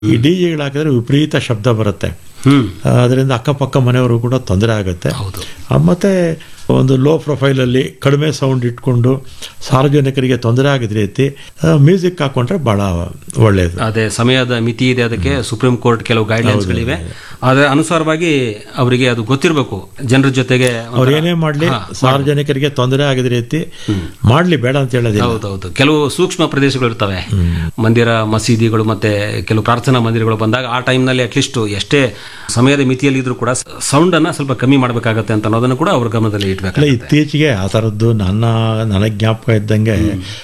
ಈ ಡಿಜೆಗಳು ಹಾಕಿದ್ರೆ ವಿಪರೀತ ಶಬ್ದ ಬರುತ್ತೆ. ಅದರಿಂದ ಅಕ್ಕಪಕ್ಕ ಮನೆಯವರು ಕೂಡ ತೊಂದರೆ ಆಗುತ್ತೆ. ಮತ್ತೆ ಒಂದು ಲೋ ಪ್ರೊಫೈಲಲ್ಲಿ ಕಡಿಮೆ ಸೌಂಡ್ ಇಟ್ಕೊಂಡು ಸಾರ್ವಜನಿಕರಿಗೆ ತೊಂದರೆ ಆಗದ ರೀತಿ ಮ್ಯೂಸಿಕ್ ಹಾಕೊಂಡ್ರೆ ಬಹಳ ಒಳ್ಳೆಯದು. ಅದೇ ಸಮಯದ ಮಿತಿ ಇದೆ, ಅದಕ್ಕೆ ಸುಪ್ರೀಂ ಕೋರ್ಟ್ ಕೆಲವು ಗೈಡ್ಲೈನ್ಸ್ಗಳಿವೆ. ಅದರ ಅನುಸಾರವಾಗಿ ಅವರಿಗೆ ಅದು ಗೊತ್ತಿರಬೇಕು. ಜನರ ಜೊತೆಗೆ ಅವ್ರು ಏನೇ ಮಾಡಲಿ ಸಾರ್ವಜನಿಕರಿಗೆ ತೊಂದರೆ ಆಗದ ರೀತಿ ಮಾಡಲಿ, ಬೇಡ ಅಂತ ಹೇಳೋದಿಲ್ಲ. ಹೌದೌದು, ಕೆಲವು ಸೂಕ್ಷ್ಮ ಪ್ರದೇಶಗಳು ಇರ್ತವೆ, ಮಂದಿರ, ಮಸೀದಿಗಳು, ಮತ್ತೆ ಕೆಲವು ಪ್ರಾರ್ಥನಾ ಮಂದಿರಗಳು ಬಂದಾಗ ಆ ಟೈಮ್ನಲ್ಲಿ ಅಟ್ಲೀಸ್ಟ್ ಎಷ್ಟೇ ಸಮಯದ ಮಿತಿಯಲ್ಲಿ ಇದ್ರೂ ಕೂಡ ಸೌಂಡ್ ಅನ್ನ ಸ್ವಲ್ಪ ಕಮ್ಮಿ ಮಾಡಬೇಕಾಗತ್ತೆ ಅಂತ ಅನ್ನೋದನ್ನು ಕೂಡ ಅವ್ರ ಗಮನದಲ್ಲಿ ಇಟ್ಬೇಕು. ಇತ್ತೀಚೆಗೆ ಆ ಥರದ್ದು ನನಗೆ ಜ್ಞಾಪಕ ಇದ್ದಂಗೆ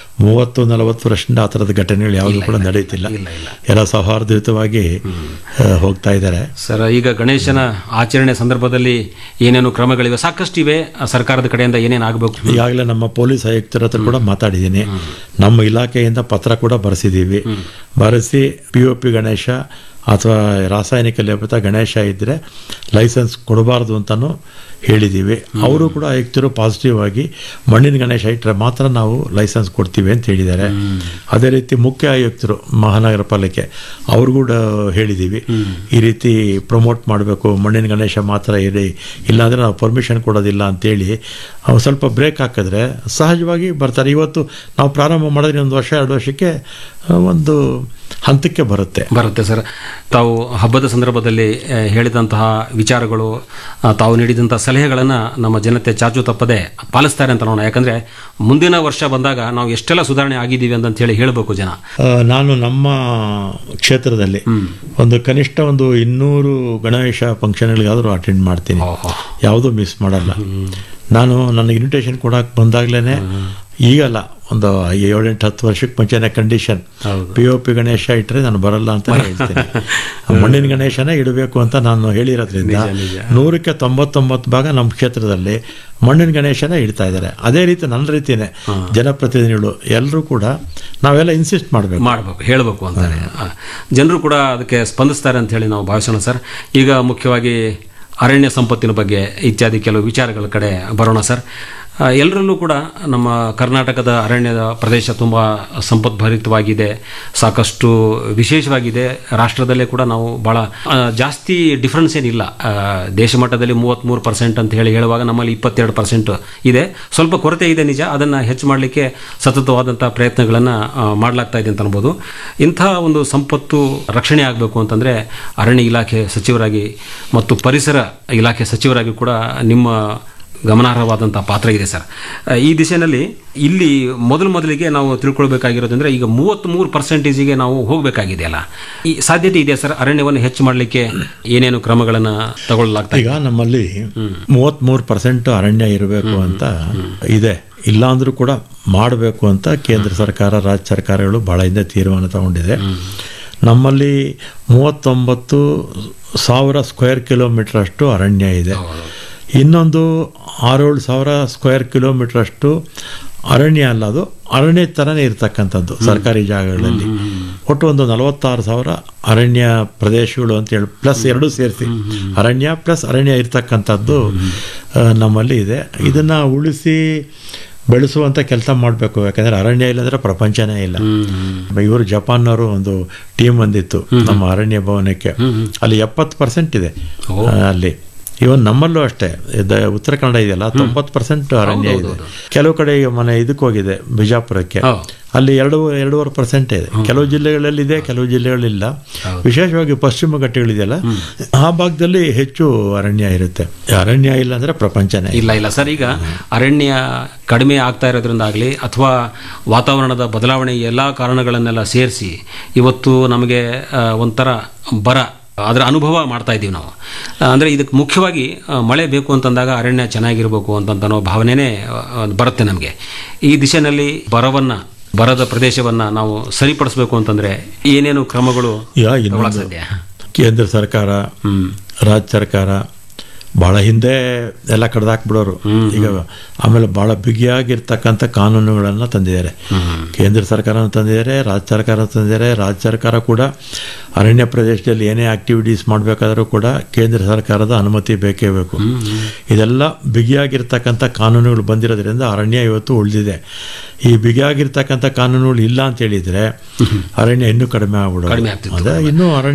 30-40 ವರ್ಷದಿಂದ ಆ ಥರದ ಘಟನೆಗಳು ಯಾವುದು ಕೂಡ ನಡೀತಿಲ್ಲ. ಎಲ್ಲ ಸೌಹಾರ್ದಯುತವಾಗಿ ಹೋಗ್ತಾ ಇದ್ದಾರೆ. ಸರ್, ಈಗ ಗಣೇಶನ ಆಚರಣೆ ಸಂದರ್ಭದಲ್ಲಿ ಏನೇನು ಕ್ರಮಗಳಿವೆ? ಸಾಕಷ್ಟು ಇವೆ. ಸರ್ಕಾರದ ಕಡೆಯಿಂದ ಏನೇನು ಆಗಬೇಕು? ಈಗಾಗಲೇ ನಮ್ಮ ಪೊಲೀಸ್ ಆಯುಕ್ತರ ಹತ್ರ ಕೂಡ ಮಾತಾಡಿದ್ದೀನಿ. ನಮ್ಮ ಇಲಾಖೆಯಿಂದ ಪತ್ರ ಕೂಡ ಬರೆಸಿದ್ದೀವಿ. ಬರೆಸಿ POP ಗಣೇಶ ಅಥವಾ ರಾಸಾಯನಿಕ ಲೇಪಿತ ಗಣೇಶ ಇದ್ದರೆ ಲೈಸೆನ್ಸ್ ಕೊಡಬಾರ್ದು ಅಂತಲೂ ಹೇಳಿದ್ದೀವಿ. ಅವರು ಕೂಡ ಆಯುಕ್ತರು ಪಾಸಿಟಿವ್ ಆಗಿ ಮಣ್ಣಿನ ಗಣೇಶ ಇಟ್ಟರೆ ಮಾತ್ರ ನಾವು ಲೈಸೆನ್ಸ್ ಕೊಡ್ತೀವಿ ಅಂತ ಹೇಳಿದ್ದಾರೆ. ಅದೇ ರೀತಿ ಮುಖ್ಯ ಆಯುಕ್ತರು ಮಹಾನಗರ ಪಾಲಿಕೆ ಅವರು ಕೂಡ ಹೇಳಿದ್ದೀವಿ, ಈ ರೀತಿ ಪ್ರಮೋಟ್ ಮಾಡಬೇಕು, ಮಣ್ಣಿನ ಗಣೇಶ ಮಾತ್ರ ಇರಿ, ಇಲ್ಲಾಂದರೆ ನಾವು ಪರ್ಮಿಷನ್ ಕೊಡೋದಿಲ್ಲ ಅಂತೇಳಿ ಅವ್ರು ಸ್ವಲ್ಪ ಬ್ರೇಕ್ ಹಾಕಿದ್ರೆ ಸಹಜವಾಗಿ ಬರ್ತಾರೆ. ಇವತ್ತು ನಾವು ಪ್ರಾರಂಭ ಮಾಡಿದ್ರೆ 1 ವರ್ಷ 2 ವರ್ಷಕ್ಕೆ ಒಂದು ಹಂತಕ್ಕೆ ಬರುತ್ತೆ ಸರ್. ತಾವು ಹಬ್ಬದ ಸಂದರ್ಭದಲ್ಲಿ ಹೇಳಿದಂತಹ ವಿಚಾರಗಳು, ತಾವು ನೀಡಿದಂತಹ ಸಲಹೆಗಳನ್ನು ನಮ್ಮ ಜನತೆ ಚಾಚು ತಪ್ಪದೆ ಪಾಲಿಸ್ತಾರೆ ಅಂತ ನೋಡೋಣ. ಯಾಕಂದ್ರೆ ಮುಂದಿನ ವರ್ಷ ಬಂದಾಗ ನಾವು ಎಷ್ಟೆಲ್ಲ ಸುಧಾರಣೆ ಆಗಿದ್ದೀವಿ ಅಂತ ಹೇಳಿ ಹೇಳಬೇಕು ಜನ. ನಾನು ನಮ್ಮ ಕ್ಷೇತ್ರದಲ್ಲಿ ಕನಿಷ್ಠ 200 ಗಣೇಶ ಫಂಕ್ಷನ್ಗಳಿಗಾದರೂ ಅಟೆಂಡ್ ಮಾಡ್ತೀನಿ, ಯಾವುದೂ ಮಿಸ್ ಮಾಡಲ್ಲ. ನನ್ನ ಇನ್ವಿಟೇಷನ್ ಕೊಡಕ್ಕೆ ಬಂದಾಗ್ಲೇ ಈಗಲ್ಲ, 7-8-10 ವರ್ಷಕ್ಕೆ ಮುಂಚೆನೇ ಕಂಡೀಷನ್, POP ಗಣೇಶ ಇಟ್ಟರೆ ನಾನು ಬರಲ್ಲ ಅಂತ ಹೇಳ್ತೀನಿ. ಮಣ್ಣಿನ ಗಣೇಶನೇ ಇಡಬೇಕು ಅಂತ ನಾನು ಹೇಳಿರೋದ್ರಿಂದ 100ಕ್ಕೆ 99 ಭಾಗ ನಮ್ಮ ಕ್ಷೇತ್ರದಲ್ಲಿ ಮಣ್ಣಿನ ಗಣೇಶನೇ ಇಡ್ತಾ ಇದ್ದಾರೆ. ಅದೇ ರೀತಿ ನನ್ನ ರೀತಿಯೇ ಜನಪ್ರತಿನಿಧಿಗಳು ಎಲ್ಲರೂ ಕೂಡ ನಾವೆಲ್ಲ ಇನ್ಸಿಸ್ಟ್ ಮಾಡಬೇಕು, ಹೇಳಬೇಕು ಅಂತಾರೆ. ಜನರು ಕೂಡ ಅದಕ್ಕೆ ಸ್ಪಂದಿಸ್ತಾರೆ ಅಂತ ಹೇಳಿ ನಾವು ಭಾವಿಸೋಣ ಸರ್. ಈಗ ಮುಖ್ಯವಾಗಿ ಅರಣ್ಯ ಸಂಪತ್ತಿನ ಬಗ್ಗೆ ಇತ್ಯಾದಿ ಕೆಲವು ವಿಚಾರಗಳ ಕಡೆ ಬರೋಣ ಸರ್. ಎಲ್ಲರಲ್ಲೂ ಕೂಡ ನಮ್ಮ ಕರ್ನಾಟಕದ ಅರಣ್ಯದ ಪ್ರದೇಶ ತುಂಬ ಸಂಪದ್ಭರಿತವಾಗಿದೆ, ಸಾಕಷ್ಟು ವಿಶೇಷವಾಗಿದೆ. ರಾಷ್ಟ್ರದಲ್ಲೇ ಕೂಡ ನಾವು ಭಾಳ ಜಾಸ್ತಿ ಡಿಫ್ರೆನ್ಸ್ ಏನಿಲ್ಲ. ದೇಶ ಮಟ್ಟದಲ್ಲಿ 33% ಅಂತ ಹೇಳುವಾಗ ನಮ್ಮಲ್ಲಿ 22% ಇದೆ. ಸ್ವಲ್ಪ ಕೊರತೆ ಇದೆ ನಿಜ, ಅದನ್ನು ಹೆಚ್ಚು ಮಾಡಲಿಕ್ಕೆ ಸತತವಾದಂಥ ಪ್ರಯತ್ನಗಳನ್ನು ಮಾಡಲಾಗ್ತಾ ಇದೆ ಅಂತ ಅನ್ಬೋದು. ಇಂಥ ಒಂದು ಸಂಪತ್ತು ರಕ್ಷಣೆ ಆಗಬೇಕು ಅಂತಂದರೆ ಅರಣ್ಯ ಇಲಾಖೆ ಸಚಿವರಾಗಿ ಮತ್ತು ಪರಿಸರ ಇಲಾಖೆ ಸಚಿವರಾಗಿ ಕೂಡ ನಿಮ್ಮ ಗಮನಾರ್ಹವಾದಂಥ ಪಾತ್ರ ಇದೆ ಸರ್. ಈ ದಿಶೆಯಲ್ಲಿ ಇಲ್ಲಿ ಮೊದಲಿಗೆ ನಾವು ತಿಳ್ಕೊಳ್ಬೇಕಾಗಿರೋದಂದ್ರೆ ಈಗ 33%ಗೆ ನಾವು ಹೋಗಬೇಕಾಗಿದೆಯಲ್ಲ, ಈ ಸಾಧ್ಯತೆ ಇದೆಯಾ ಸರ್? ಅರಣ್ಯವನ್ನು ಹೆಚ್ಚು ಮಾಡಲಿಕ್ಕೆ ಏನೇನು ಕ್ರಮಗಳನ್ನು ತಗೊಳ್ಳಲಾಗ್ತದೆ? ಈಗ ನಮ್ಮಲ್ಲಿ 33% ಅರಣ್ಯ ಇರಬೇಕು ಅಂತ ಇದೆ, ಇಲ್ಲಾಂದ್ರೂ ಕೂಡ ಮಾಡಬೇಕು ಅಂತ ಕೇಂದ್ರ ಸರ್ಕಾರ, ರಾಜ್ಯ ಸರ್ಕಾರಗಳು ಭಾಳ ಹಿಂದೆ ತೀರ್ಮಾನ ತಗೊಂಡಿದೆ. ನಮ್ಮಲ್ಲಿ 39,000 ಸ್ಕ್ವೇರ್ ಕಿಲೋಮೀಟರ್ ಅಷ್ಟು ಅರಣ್ಯ ಇದೆ. ಇನ್ನೊಂದು 6-7 ಸಾವಿರ ಸ್ಕ್ವೇರ್ ಕಿಲೋಮೀಟರ್ ಅಷ್ಟು ಅರಣ್ಯ ಅಲ್ಲ, ಅದು ಅರಣ್ಯ ಥರನೇ ಇರ್ತಕ್ಕಂಥದ್ದು ಸರ್ಕಾರಿ ಜಾಗಗಳಲ್ಲಿ. ಒಟ್ಟು 46,000 ಅರಣ್ಯ ಪ್ರದೇಶಗಳು ಅಂತೇಳಿ ಪ್ಲಸ್ 2 ಸೇರಿಸಿ ಅರಣ್ಯ ಪ್ಲಸ್ ಅರಣ್ಯ ಇರ್ತಕ್ಕಂಥದ್ದು ನಮ್ಮಲ್ಲಿ ಇದೆ. ಇದನ್ನು ಉಳಿಸಿ ಬೆಳೆಸುವಂಥ ಕೆಲಸ ಮಾಡಬೇಕು. ಯಾಕಂದರೆ ಅರಣ್ಯ ಇಲ್ಲಾಂದರೆ ಪ್ರಪಂಚನೇ ಇಲ್ಲ. ಇವರು ಜಪಾನ್ನವರು ಒಂದು ಟೀಮ್ ಬಂದಿತ್ತು ನಮ್ಮ ಅರಣ್ಯ ಭವನಕ್ಕೆ, ಅಲ್ಲಿ 70% ಇದೆ. ಅಲ್ಲಿ ಇವನ್ ನಮ್ಮಲ್ಲೂ ಅಷ್ಟೇ, ಉತ್ತರ ಕನ್ನಡ ಇದೆಯಲ್ಲ 90% ಅರಣ್ಯ ಇದೆ. ಕೆಲವು ಕಡೆ ಮನೆ ಇದಕ್ಕೆ ಹೋಗಿದೆ, ಬಿಜಾಪುರಕ್ಕೆ, ಅಲ್ಲಿ 2.5% ಇದೆ. ಕೆಲವು ಜಿಲ್ಲೆಗಳಲ್ಲಿ ಇದೆ, ಕೆಲವು ಜಿಲ್ಲೆಗಳಿಲ್ಲ. ವಿಶೇಷವಾಗಿ ಪಶ್ಚಿಮ ಘಟ್ಟಗಳಿದೆಯಲ್ಲ, ಆ ಭಾಗದಲ್ಲಿ ಹೆಚ್ಚು ಅರಣ್ಯ ಇರುತ್ತೆ. ಅರಣ್ಯ ಇಲ್ಲ ಅಂದ್ರೆ ಪ್ರಪಂಚನೇ ಇಲ್ಲ ಸರ್. ಈಗ ಅರಣ್ಯ ಕಡಿಮೆ ಆಗ್ತಾ ಇರೋದ್ರಿಂದಾಗಲಿ ಅಥವಾ ವಾತಾವರಣದ ಬದಲಾವಣೆ ಎಲ್ಲ ಕಾರಣಗಳನ್ನೆಲ್ಲ ಸೇರಿಸಿ ಇವತ್ತು ನಮಗೆ ಒಂಥರ ಬರ ಅದರ ಅನುಭವ ಮಾಡ್ತಾ ಇದ್ದೀವಿ ನಾವು. ಅಂದರೆ ಇದಕ್ಕೆ ಮುಖ್ಯವಾಗಿ ಮಳೆ ಬೇಕು ಅಂತಂದಾಗ ಅರಣ್ಯ ಚೆನ್ನಾಗಿರ್ಬೇಕು ಅಂತನೋ ಭಾವನೆನೇ ಬರುತ್ತೆ ನಮಗೆ. ಈ ದಿಶೆಯಲ್ಲಿ ಬರದ ಪ್ರದೇಶವನ್ನು ನಾವು ಸರಿಪಡಿಸಬೇಕು ಅಂತಂದರೆ ಏನೇನು ಕ್ರಮಗಳು ಸಾಧ್ಯ? ಕೇಂದ್ರ ಸರ್ಕಾರ, ರಾಜ್ಯ ಸರ್ಕಾರ ಬಹಳ ಹಿಂದೆ ಎಲ್ಲ ಕಡ್ದಾಕ್ಬಿಡೋರು. ಈಗ ಆಮೇಲೆ ಬಹಳ ಬಿಗಿಯಾಗಿರ್ತಕ್ಕಂಥ ಕಾನೂನುಗಳನ್ನು ತಂದಿದ್ದಾರೆ. ಕೇಂದ್ರ ಸರ್ಕಾರನೂ ತಂದಿದ್ದಾರೆ, ರಾಜ್ಯ ಸರ್ಕಾರ ತಂದಿದ್ದಾರೆ. ರಾಜ್ಯ ಸರ್ಕಾರ ಕೂಡ ಅರಣ್ಯ ಪ್ರದೇಶದಲ್ಲಿ ಏನೇ ಆಕ್ಟಿವಿಟೀಸ್ ಮಾಡಬೇಕಾದ್ರೂ ಕೂಡ ಕೇಂದ್ರ ಸರ್ಕಾರದ ಅನುಮತಿ ಬೇಕೇ ಬೇಕು. ಇದೆಲ್ಲ ಬಿಗಿಯಾಗಿರ್ತಕ್ಕಂಥ ಕಾನೂನುಗಳು ಬಂದಿರೋದ್ರಿಂದ ಅರಣ್ಯ ಇವತ್ತು ಉಳಿದಿದೆ. ಈ ಬಿಗಿಯಾಗಿರ್ತಕ್ಕಂಥ ಕಾನೂನುಗಳು ಇಲ್ಲ ಅಂತ ಹೇಳಿದ್ರೆ ಅರಣ್ಯ ಇನ್ನೂ ಕಡಿಮೆ ಆಗ್ಬಿಡೋದು. ಆಗ್ತಿತ್ತು. ಅದೇ ಇನ್ನೂ ಅರಣ್ಯ